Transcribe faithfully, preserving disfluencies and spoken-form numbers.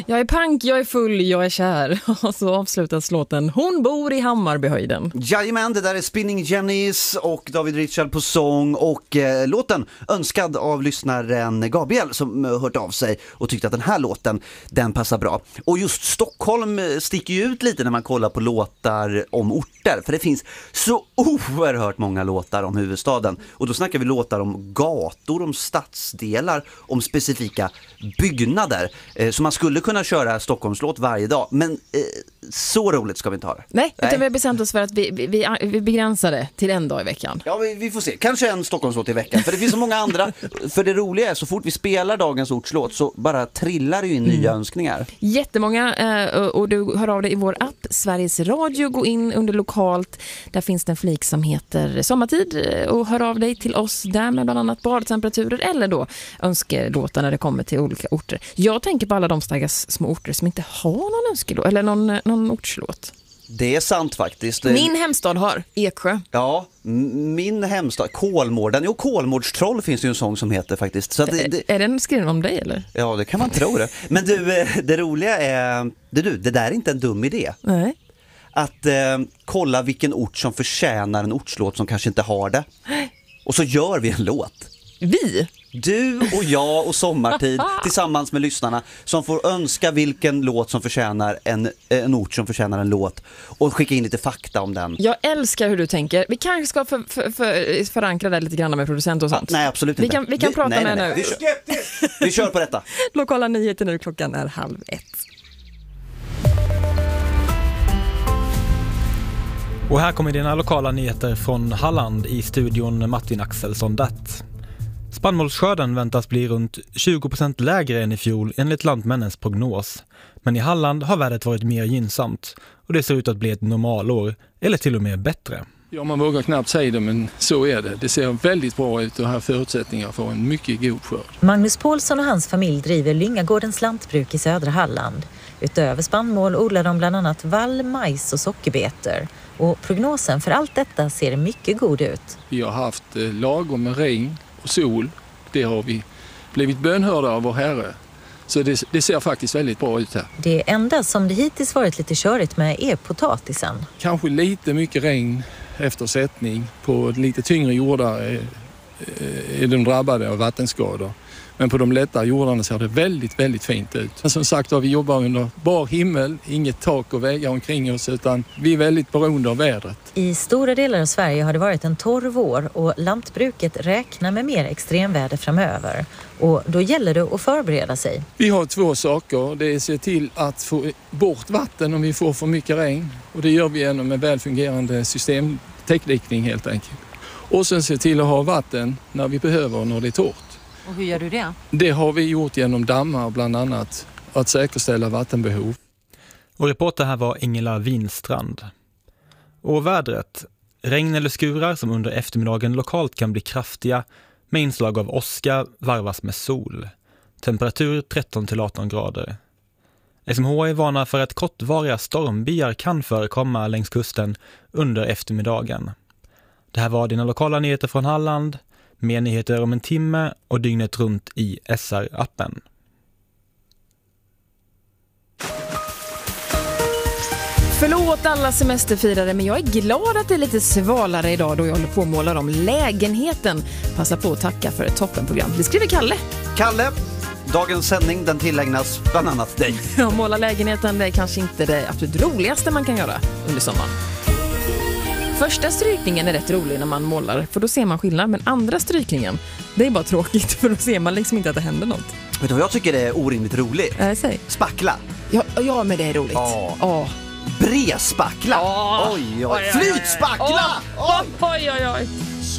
Jag är punk, jag är full, jag är kär. Och så avslutas låten Hon bor i Hammarbyhöjden. Jajamän, det där är Spinning Jennys och David Richard på sång. Och eh, låten önskad av lyssnaren Gabriel som eh, hört av sig och tyckte att den här låten, den passar bra. Och just Stockholm sticker ju ut lite när man kollar på låtar om orter. För det finns så oerhört många låtar om huvudstaden. Och då snackar vi låtar om gator, om stadsdelar, om specifika byggnader. Eh, så man skulle kunna köra Stockholmslåt varje dag. Men eh, så roligt ska vi inte ha det. Nej, utan Nej. vi har bestämt oss för att vi, vi, vi begränsar det till en dag i veckan. Ja, vi, vi får se. Kanske en Stockholmslåt i veckan. För det finns så många andra. För det roliga är, så fort vi spelar dagens ortslåt så bara trillar det ju in mm. nya önskningar. Jättemånga. Eh, och du hör av dig i vår app Sveriges Radio. Gå in under lokalt. Där finns det en flik som heter Sommartid. Och hör av dig till oss där med bland annat badtemperaturer. Eller då önskelåtar när det kommer till olika orter. Jag tänker på alla de stackars små orter som inte har någon önskelåt. Eller någon, någon ortslåt. Det är sant faktiskt. Min hemstad har Eksjö. Ja, min hemstad, Kolmården. Jo, Kolmårdstroll finns det ju en sång som heter faktiskt. Så det, det... Är den skriven om dig eller? Ja, det kan man tro det. Men du, det roliga är, det, du, det där är inte en dum idé. Nej. Att eh, kolla vilken ort som förtjänar en ortslåt som kanske inte har det. Och så gör vi en låt. Vi? Du och jag och Sommartid tillsammans med lyssnarna som får önska vilken låt som förtjänar en, en ort som förtjänar en låt och skicka in lite fakta om den. Jag älskar hur du tänker. Vi kanske ska för, för, för, förankra det lite grann med producent och sånt. Ah, nej, absolut inte. Vi kan, vi kan vi, prata nej, med nej, nej. nu. Vi kör, vi kör på detta. Lokala nyheter nu, klockan är halv ett. Och här kommer dina lokala nyheter från Halland i studion Martin Axelsson Datt. Spannmålsskörden väntas bli runt tjugo procent lägre än i fjol enligt Lantmännens prognos. Men i Halland har vädret varit mer gynnsamt och det ser ut att bli ett normalår eller till och med bättre. Ja, man vågar knappt säga det, men så är det. Det ser väldigt bra ut och har förutsättningar för en mycket god skörd. Magnus Paulsson och hans familj driver Lyngagårdens lantbruk i södra Halland. Utöver spannmål odlar de bland annat vall, majs och sockerbetor. Och prognosen för allt detta ser mycket god ut. Vi har haft lagom med regn och sol. Det har vi blivit bönhörda av vår Herre. Så det, det ser faktiskt väldigt bra ut här. Det enda som det hittills varit lite körigt med är potatisen. Kanske lite mycket regn efter sättning. På lite tyngre jordar är, är de drabbade av vattenskador. Men på de lättare jordarna ser det väldigt, väldigt fint ut. Men som sagt har vi jobbar under bar himmel, inget tak och vägar omkring oss, utan vi är väldigt beroende av vädret. I stora delar av Sverige har det varit en torr vår och lantbruket räknar med mer extremväder framöver. Och då gäller det att förbereda sig. Vi har två saker. Det är att se till att få bort vatten om vi får för mycket regn. Och det gör vi genom en välfungerande systemtäckdikning helt enkelt. Och sen se till att ha vatten när vi behöver när det är torrt. Och hur gör du det? Det har vi gjort genom dammar bland annat, att säkerställa vattenbehov. Och reporter här var Ingela Winstrand. Och vädret. Regn eller skurar som under eftermiddagen lokalt kan bli kraftiga med inslag av åska varvas med sol. Temperatur tretton till arton grader. S M H I varnar för att kortvariga stormbyar kan förekomma längs kusten under eftermiddagen. Det här var dina lokala nyheter från Halland. Mer nyheter om en timme och dygnet runt i S R-appen. Förlåt alla semesterfirare, men jag är glad att det är lite svalare idag då jag håller på att måla om lägenheten. Passa på att tacka för ett toppenprogram. Det skriver Kalle. Kalle, dagens sändning den tillägnas bland annat dig. Ja, måla lägenheten det är kanske inte det absolut roligaste man kan göra under sommaren. Första strykningen är rätt rolig när man målar, för då ser man skillnad. Men andra strykningen, det är bara tråkigt, för då ser man liksom inte att det händer något. Vet du vad jag tycker är orimligt roligt? Äh, säg. Spackla. Ja, ja, men det är roligt. Ja. Ja. Brespackla. Ja. Oj, oj. Flytspackla. Oj, oj, oj.